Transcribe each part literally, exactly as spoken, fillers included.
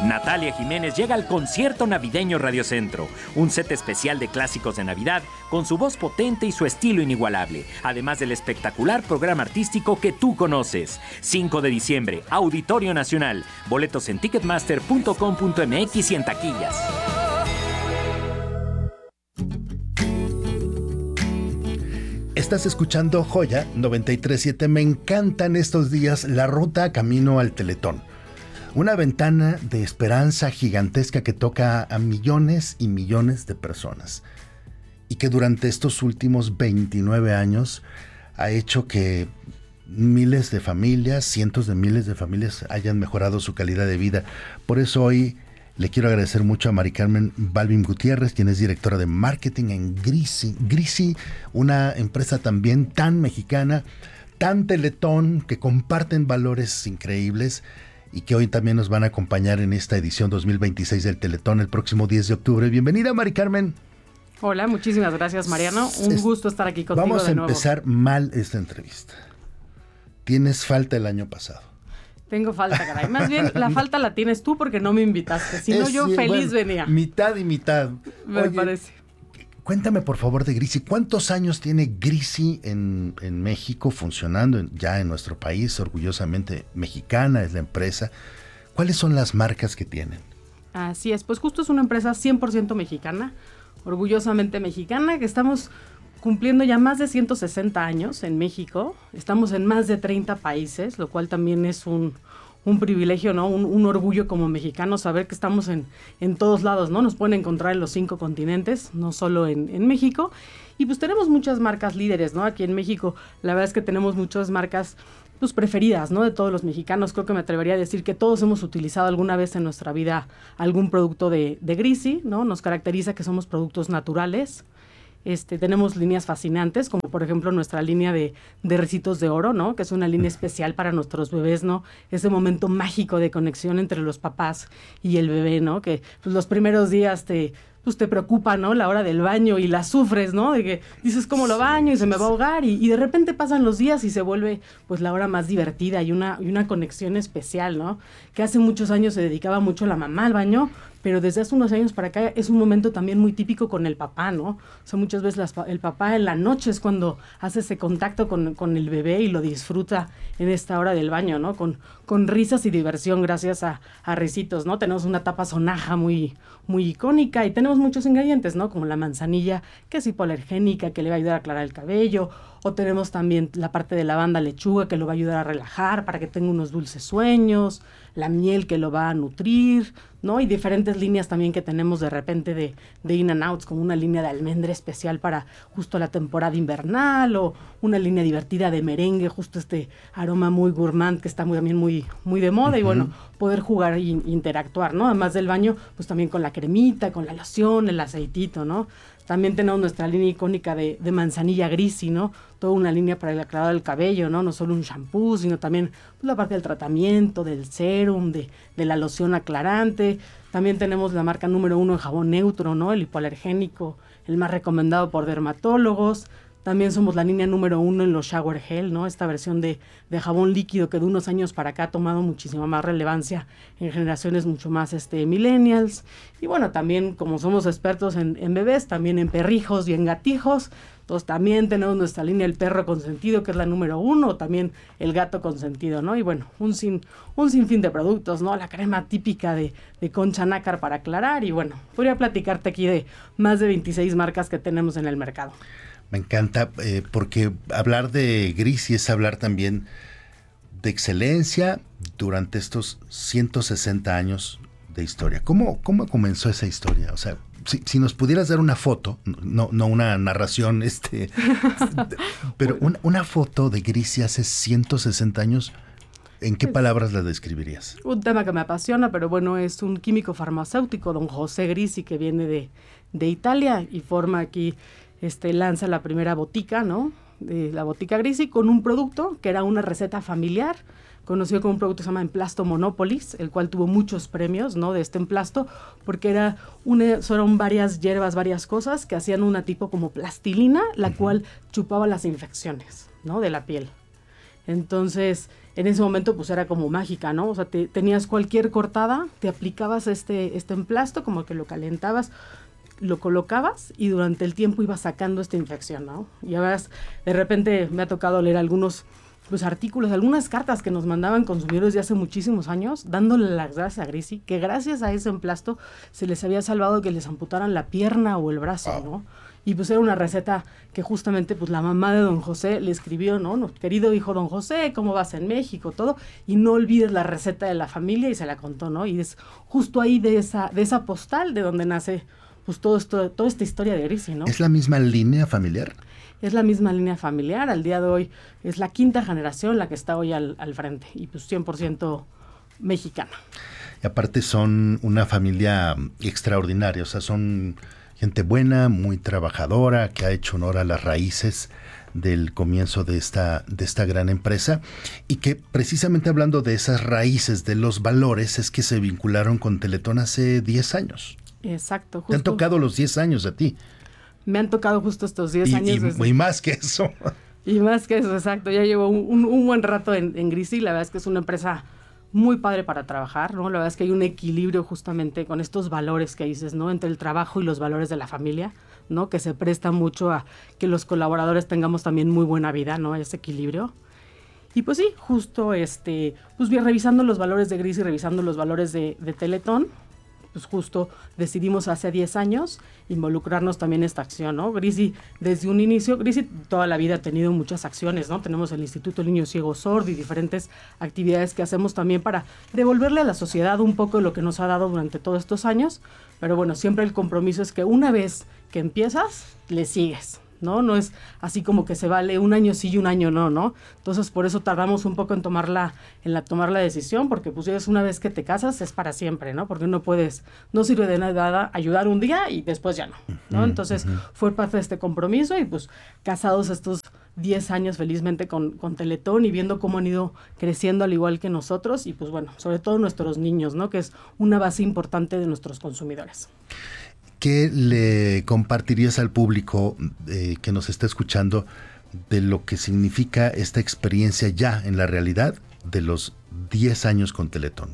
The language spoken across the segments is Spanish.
Natalia Jiménez llega al concierto navideño Radiocentro, un set especial de clásicos de Navidad con su voz potente y su estilo inigualable, además del espectacular programa artístico que tú conoces. cinco de diciembre, Auditorio Nacional. Boletos en ticketmaster punto com punto m x y en taquillas. Estás escuchando Joya noventa y tres punto siete. Me encantan estos días la ruta camino al Teletón. Una ventana de esperanza gigantesca que toca a millones y millones de personas. Y que durante estos últimos veintinueve años ha hecho que miles de familias, cientos de miles de familias hayan mejorado su calidad de vida. Por eso hoy le quiero agradecer mucho a Mari Carmen Balvin Gutiérrez, quien es directora de marketing en Grisi. Grisi, una empresa también tan mexicana, tan Teletón, que comparten valores increíbles y que hoy también nos van a acompañar en esta edición dos mil veintiséis del Teletón el próximo diez de octubre. Bienvenida, Mari Carmen. Hola, muchísimas gracias, Mariano. Un es, gusto estar aquí contigo de nuevo. Vamos a empezar mal esta entrevista. Tienes falta el año pasado. Tengo falta, caray. Más bien, la falta la tienes tú porque no me invitaste. Si no, yo feliz bueno, venía. Mitad y mitad. Me Oye, parece. Cuéntame, por favor, de Grisi. ¿Cuántos años tiene Grisi en, en México funcionando en, ya en nuestro país? Orgullosamente mexicana es la empresa. ¿Cuáles son las marcas que tienen? Así es. Pues justo es una empresa cien por ciento mexicana, orgullosamente mexicana, que estamos cumpliendo ya más de ciento sesenta años en México. Estamos en más de treinta países, lo cual también es un, un privilegio, ¿no? Un, un orgullo como mexicanos saber que estamos en, en todos lados, ¿no? Nos pueden encontrar en los cinco continentes, no solo en, en México. Y pues tenemos muchas marcas líderes, ¿no? Aquí en México, la verdad es que tenemos muchas marcas pues preferidas, ¿no? De todos los mexicanos. Creo que me atrevería a decir que todos hemos utilizado alguna vez en nuestra vida algún producto de, de Grisi, ¿no? Nos caracteriza que somos productos naturales. Este, tenemos líneas fascinantes, como por ejemplo nuestra línea de, de Ricitos de Oro, ¿no? Que es una línea especial para nuestros bebés, ¿no? Ese momento mágico de conexión entre los papás y el bebé, ¿no? Que pues, los primeros días te, pues, te preocupa, ¿no? La hora del baño y la sufres, ¿no? De que dices, ¿cómo lo baño? Y se me va a ahogar. Y, y de repente pasan los días y se vuelve, pues, la hora más divertida y una, y una conexión especial, ¿no? Que hace muchos años se dedicaba mucho la mamá al baño, pero desde hace unos años para acá es un momento también muy típico con el papá, ¿no? O sea, muchas veces las, el papá en la noche es cuando hace ese contacto con, con el bebé y lo disfruta en esta hora del baño, ¿no? Con, con risas y diversión gracias a, a Ricitos, ¿no? Tenemos una tapa sonaja muy, muy icónica y tenemos muchos ingredientes, ¿no? Como la manzanilla, que es hipoalergénica, que le va a ayudar a aclarar el cabello, o tenemos también la parte de lavanda lechuga, que lo va a ayudar a relajar para que tenga unos dulces sueños, la miel que lo va a nutrir, ¿no? Y diferentes líneas también que tenemos de repente de, de In and Outs, como una línea de almendra especial para justo la temporada invernal, o una línea divertida de merengue, justo este aroma muy gourmand que está muy, también muy, muy de moda. Uh-huh. Y bueno, poder jugar e interactuar, ¿no? Además del baño, pues también con la cremita, con la loción, el aceitito, ¿no? También tenemos nuestra línea icónica de, de manzanilla Grisi, ¿no? Toda una línea para el aclarado del cabello, ¿no? No solo un shampoo, sino también pues, la parte del tratamiento, del serum, de, de la loción aclarante. También tenemos la marca número uno en jabón neutro, ¿no? El hipoalergénico, el más recomendado por dermatólogos. También somos la línea número uno en los shower gel, ¿no? Esta versión de, de jabón líquido que de unos años para acá ha tomado muchísima más relevancia en generaciones mucho más este, millennials. Y bueno, también como somos expertos en, en bebés, también en perrijos y en gatijos, entonces también tenemos nuestra línea el perro consentido, que es la número uno, o también el gato consentido, ¿no? Y bueno, un, sin, un sinfín de productos, ¿no? La crema típica de, de concha nácar para aclarar. Y bueno, podría platicarte aquí de más de veintiséis marcas que tenemos en el mercado. Me encanta eh, porque hablar de Grisi es hablar también de excelencia durante estos ciento sesenta años de historia. ¿Cómo, cómo comenzó esa historia? O sea, si, si nos pudieras dar una foto, no, no una narración, este, pero una, una foto de Grisi hace ciento sesenta años, ¿en qué palabras la describirías? Un tema que me apasiona, pero bueno, es un químico farmacéutico, don José Grisi, que viene de, de Italia y forma aquí... Este, lanza la primera botica, ¿no? De la botica Grisi con un producto que era una receta familiar, conocido como un producto que se llama Emplasto Monopolis, el cual tuvo muchos premios, ¿no? De este emplasto, porque era una, son varias hierbas, varias cosas que hacían una tipo como plastilina, la uh-huh. cual chupaba las infecciones, ¿no? De la piel. Entonces, en ese momento pues era como mágica, ¿no? O sea, te, tenías cualquier cortada, te aplicabas este, este emplasto, como que lo calentabas, lo colocabas y durante el tiempo ibas sacando esta infección, ¿no? Y ahora de repente me ha tocado leer algunos pues artículos, algunas cartas que nos mandaban consumidores de hace muchísimos años, dándole las gracias a Grisi, que gracias a ese emplasto se les había salvado que les amputaran la pierna o el brazo, wow. ¿no? Y pues era una receta que justamente pues la mamá de don José le escribió, ¿no? no querido hijo don José, ¿cómo vas en México? Todo, y no olvides la receta de la familia, y se la contó, ¿no? Y es justo ahí de esa, de esa postal de donde nace pues todo esto, toda esta historia de Grisi, ¿no? ¿Es la misma línea familiar? Es la misma línea familiar, al día de hoy es la quinta generación la que está hoy al, al frente, y pues cien por ciento mexicana. Y aparte son una familia extraordinaria, o sea, son gente buena, muy trabajadora, que ha hecho honor a las raíces del comienzo de esta, de esta gran empresa, y que precisamente hablando de esas raíces, de los valores, es que se vincularon con Teletón hace diez años. Exacto. Justo. Te han tocado los diez años a ti. Me han tocado justo estos diez y, años. Y, desde... y más que eso. Y más que eso, exacto. Ya llevo un, un, un buen rato en, en Grisi. La verdad es que es una empresa muy padre para trabajar, ¿no? La verdad es que hay un equilibrio justamente con estos valores que dices, ¿no? Entre el trabajo y los valores de la familia, ¿no? Que se presta mucho a que los colaboradores tengamos también muy buena vida, ¿no? Ese equilibrio. Y pues sí, justo este, pues bien, revisando los valores de Grisi y revisando los valores de, de Teletón, pues justo decidimos hace diez años involucrarnos también en esta acción, ¿no? Grisi, desde un inicio, Grisi toda la vida ha tenido muchas acciones, ¿no? Tenemos el Instituto del Niño Ciego Sordo y diferentes actividades que hacemos también para devolverle a la sociedad un poco de lo que nos ha dado durante todos estos años, pero bueno, siempre el compromiso es que una vez que empiezas, le sigues, ¿no? No es así como que se vale un año sí y un año no, ¿no? Entonces, por eso tardamos un poco en tomar la, en la, tomar la decisión, porque pues es una vez que te casas es para siempre, ¿no? Porque no puedes, no sirve de nada ayudar un día y después ya no, ¿no? Entonces, uh-huh. fue parte de este compromiso y pues casados estos diez años felizmente con, con Teletón y viendo cómo han ido creciendo al igual que nosotros y pues bueno, sobre todo nuestros niños, ¿no? Que es una base importante de nuestros consumidores. ¿Qué le compartirías al público eh, que nos está escuchando de lo que significa esta experiencia ya en la realidad de los diez años con Teletón?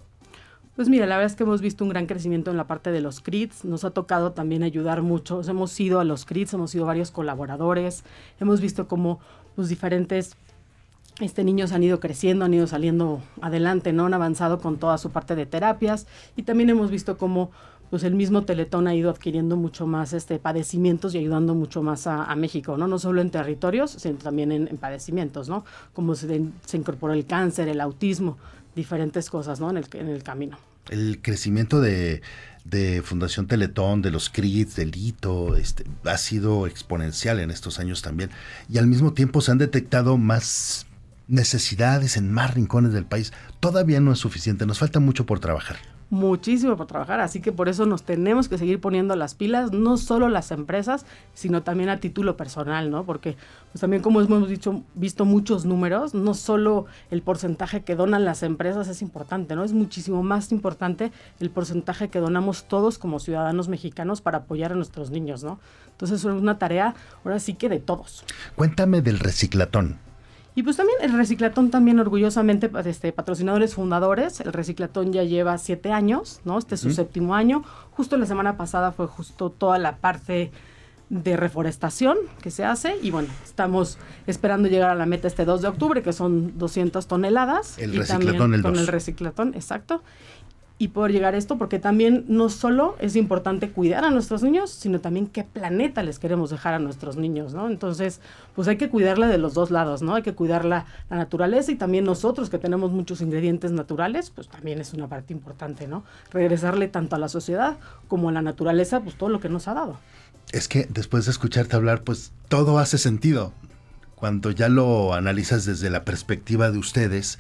Pues mira, la verdad es que hemos visto un gran crecimiento en la parte de los C R I Ts, nos ha tocado también ayudar mucho, hemos ido a los C R I Ts, hemos ido varios colaboradores, hemos visto cómo pues diferentes este niños han ido creciendo, han ido saliendo adelante, ¿no? Han avanzado con toda su parte de terapias y también hemos visto cómo pues el mismo Teletón ha ido adquiriendo mucho más este padecimientos y ayudando mucho más a, a México, ¿no? No solo en territorios, sino también en, en padecimientos, ¿no? Como se, se incorporó el cáncer, el autismo, diferentes cosas, ¿no? En el, en el camino. El crecimiento de, de Fundación Teletón, de los C R I Ts, del hito, este, ha sido exponencial en estos años también. Y al mismo tiempo se han detectado más necesidades en más rincones del país. Todavía no es suficiente, nos falta mucho por trabajar. Muchísimo por trabajar, así que por eso nos tenemos que seguir poniendo las pilas, no solo las empresas, sino también a título personal, ¿no? Porque pues también como hemos dicho, visto muchos números, no solo el porcentaje que donan las empresas es importante, ¿no? Es muchísimo más importante el porcentaje que donamos todos como ciudadanos mexicanos para apoyar a nuestros niños, ¿no? Entonces es una tarea ahora sí que de todos. Cuéntame del reciclatón. Y pues también el Reciclatón también orgullosamente, este, patrocinadores fundadores, el Reciclatón ya lleva siete años, ¿no? Este es su uh-huh. séptimo año. Justo la semana pasada fue justo toda la parte de reforestación que se hace y bueno, estamos esperando llegar a la meta este dos de octubre, que son doscientas toneladas. El y Reciclatón el dos. Con el Reciclatón, exacto. Y poder llegar a esto, porque también no solo es importante cuidar a nuestros niños, sino también qué planeta les queremos dejar a nuestros niños, ¿no? Entonces, pues hay que cuidarla de los dos lados, ¿no? Hay que cuidar la, la naturaleza y también nosotros que tenemos muchos ingredientes naturales, pues también es una parte importante, ¿no? Regresarle tanto a la sociedad como a la naturaleza, pues todo lo que nos ha dado. Es que después de escucharte hablar, pues todo hace sentido. Cuando ya lo analizas desde la perspectiva de ustedes,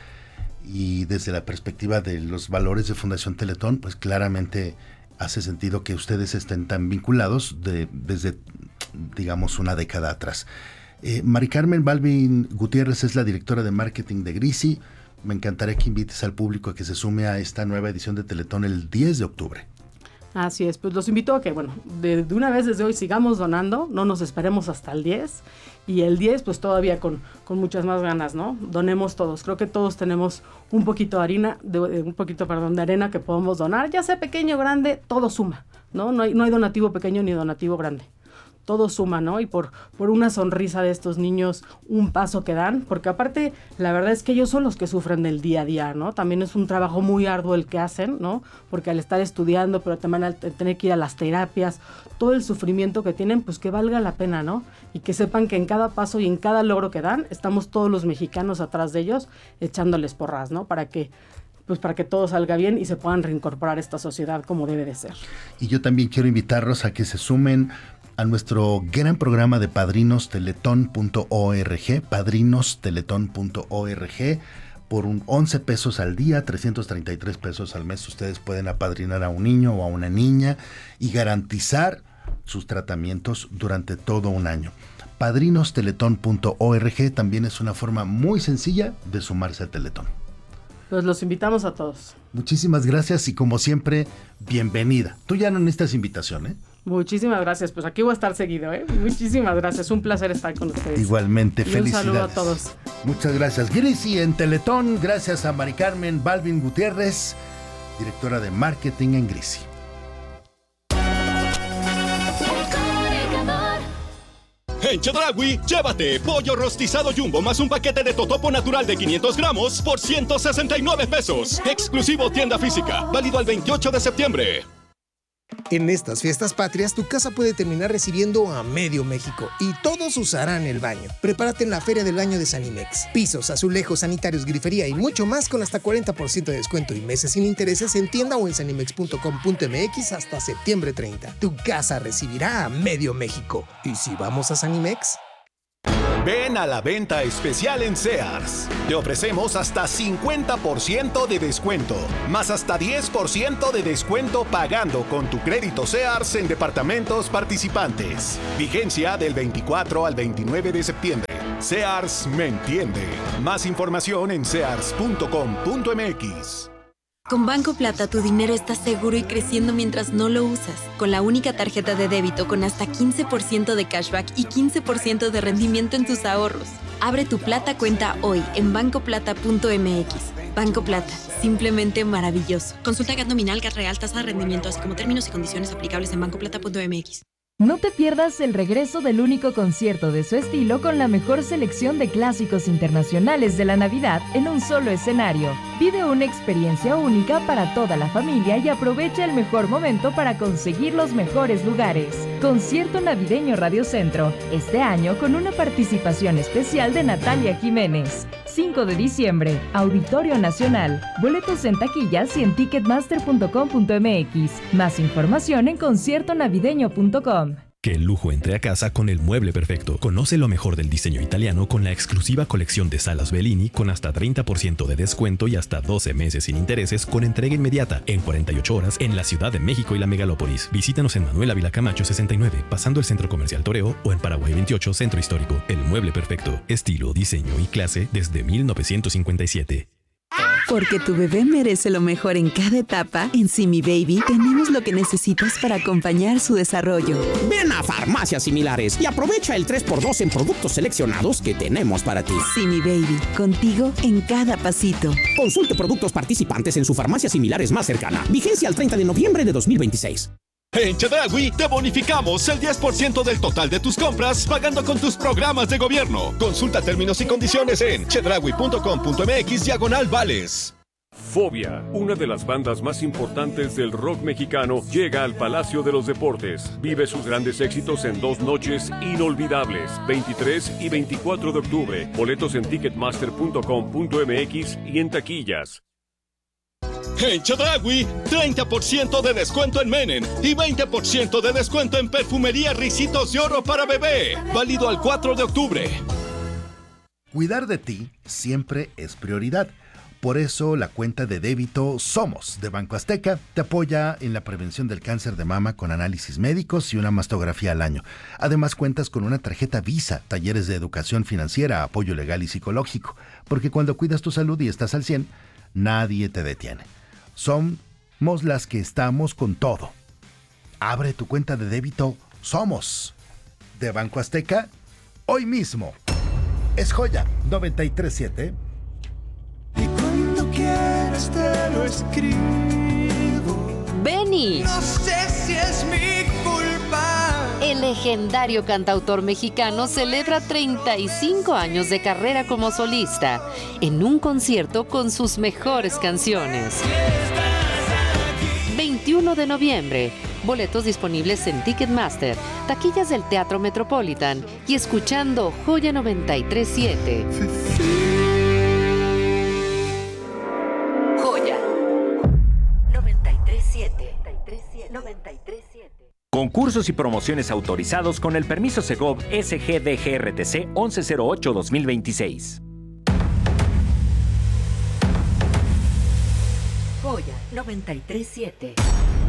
y desde la perspectiva de los valores de Fundación Teletón, pues claramente hace sentido que ustedes estén tan vinculados de, desde, digamos, una década atrás. Eh, Mari Carmen Balvin Gutiérrez es la directora de marketing de Grisi. Me encantaría que invites al público a que se sume a esta nueva edición de Teletón el diez de octubre. Así es, pues los invito a que, bueno, de, de una vez desde hoy sigamos donando, no nos esperemos hasta el diez, y el diez pues todavía con, con muchas más ganas, ¿no? Donemos todos, creo que todos tenemos un poquito de harina, de, de, un poquito, perdón, de arena que podemos donar, ya sea pequeño o grande, todo suma, ¿no? No hay, no hay donativo pequeño ni donativo grande. Todo suma, ¿no? Y por, por una sonrisa de estos niños, un paso que dan, porque aparte, la verdad es que ellos son los que sufren del día a día, ¿no? También es un trabajo muy arduo el que hacen, ¿no? Porque al estar estudiando, pero también al tener que ir a las terapias, todo el sufrimiento que tienen, pues que valga la pena, ¿no? Y que sepan que en cada paso y en cada logro que dan, estamos todos los mexicanos atrás de ellos, echándoles porras, ¿no? Para que pues para que todo salga bien y se puedan reincorporar a esta sociedad como debe de ser. Y yo también quiero invitarlos a que se sumen a nuestro gran programa de padrinos teletón punto org, padrinos teletón punto org. Por un once pesos al día, trescientos treinta y tres pesos al mes, ustedes pueden apadrinar a un niño o a una niña y garantizar sus tratamientos durante todo un año. padrinos teletón punto org también es una forma muy sencilla de sumarse a Teletón. Pues los invitamos a todos. Muchísimas gracias y como siempre, bienvenida. Tú ya no necesitas invitación, ¿eh? Muchísimas gracias, pues aquí voy a estar seguido, ¿eh? Muchísimas gracias, un placer estar con ustedes. Igualmente, y felicidades. Un saludo a todos. Muchas gracias, Grisi en Teletón. Gracias a Mari Carmen Balvin Gutiérrez, directora de marketing en Grisi. En Chedraui, llévate pollo rostizado Jumbo más un paquete de totopo natural de quinientos gramos por ciento sesenta y nueve pesos. Exclusivo tienda física, válido al veintiocho de septiembre. En estas fiestas patrias, tu casa puede terminar recibiendo a medio México y todos usarán el baño. Prepárate en la Feria del Baño de Sanimex. Pisos, azulejos, sanitarios, grifería y mucho más con hasta cuarenta por ciento de descuento y meses sin intereses en tienda o en sanimex punto com punto m x hasta septiembre treinta. Tu casa recibirá a medio México. ¿Y si vamos a Sanimex? Ven a la venta especial en Sears. Te ofrecemos hasta cincuenta por ciento de descuento, más hasta diez por ciento de descuento pagando con tu crédito Sears en departamentos participantes. Vigencia del veinticuatro al veintinueve de septiembre. Sears me entiende. Más información en sears punto com punto m x. Con Banco Plata tu dinero está seguro y creciendo mientras no lo usas. Con la única tarjeta de débito con hasta quince por ciento de cashback y quince por ciento de rendimiento en tus ahorros. Abre tu Plata cuenta hoy en banco plata punto m x. Banco Plata, simplemente maravilloso. Consulta G A T nominal, G A T real, tasa de rendimiento, así como términos y condiciones aplicables en banco plata punto m x. No te pierdas el regreso del único concierto de su estilo con la mejor selección de clásicos internacionales de la Navidad en un solo escenario. Vive una experiencia única para toda la familia y aprovecha el mejor momento para conseguir los mejores lugares. Concierto Navideño Radio Centro, este año con una participación especial de Natalia Jiménez. cinco de diciembre, Auditorio Nacional. Boletos en taquillas y en ticketmaster punto com punto m x. Más información en concierto navideño punto com. Que el lujo entre a casa con el mueble perfecto. Conoce lo mejor del diseño italiano con la exclusiva colección de salas Bellini con hasta treinta por ciento de descuento y hasta doce meses sin intereses con entrega inmediata en cuarenta y ocho horas en la Ciudad de México y la Megalópolis. Visítanos en Manuel Ávila Camacho sesenta y nueve, pasando el Centro Comercial Toreo, o en Paraguay veintiocho, Centro Histórico. El mueble perfecto. Estilo, diseño y clase desde mil novecientos cincuenta y siete. Porque tu bebé merece lo mejor en cada etapa, en Simi Baby tenemos lo que necesitas para acompañar su desarrollo. Ven a Farmacias Similares y aprovecha el tres por dos en productos seleccionados que tenemos para ti. Simi Baby, contigo en cada pasito. Consulte productos participantes en su farmacia Similares más cercana. Vigencia al treinta de noviembre de dos mil veintiséis. En Chedraui te bonificamos el diez por ciento del total de tus compras pagando con tus programas de gobierno. Consulta términos y condiciones en chedraui punto com punto m x diagonal vales. Fobia, una de las bandas más importantes del rock mexicano, llega al Palacio de los Deportes. Vive sus grandes éxitos en dos noches inolvidables, veintitrés y veinticuatro de octubre. Boletos en ticketmaster punto com punto m x y en taquillas. En Chedraui, treinta por ciento de descuento en Menem y veinte por ciento de descuento en perfumería Ricitos de Oro para bebé. Válido al cuatro de octubre. Cuidar de ti siempre es prioridad. Por eso la cuenta de débito Somos de Banco Azteca te apoya en la prevención del cáncer de mama con análisis médicos y una mastografía al año. Además cuentas con una tarjeta Visa, talleres de educación financiera, apoyo legal y psicológico. Porque cuando cuidas tu salud y estás al cien, nadie te detiene. Somos las que estamos con todo. Abre tu cuenta de débito Somos de Banco Azteca hoy mismo. Es Joya noventa y tres siete. Y cuando quieras te lo escribo. Beni. No sé si es mi culpa. El legendario cantautor mexicano celebra treinta y cinco años de carrera como solista en un concierto con sus mejores canciones. veintiuno de noviembre. Boletos disponibles en Ticketmaster, taquillas del Teatro Metropolitan y escuchando Joya noventa y tres siete. Joya noventa y tres siete. noventa y tres siete. Concursos y promociones autorizados con el permiso Segov S G D G R T C once cero ocho dos mil veintiséis. Joya noventa y tres siete.